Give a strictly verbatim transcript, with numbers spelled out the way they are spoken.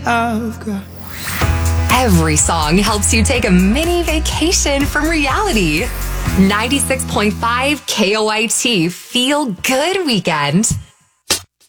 of God. Every song helps you take a mini vacation from reality. ninety-six point five K O I T Feel Good Weekend.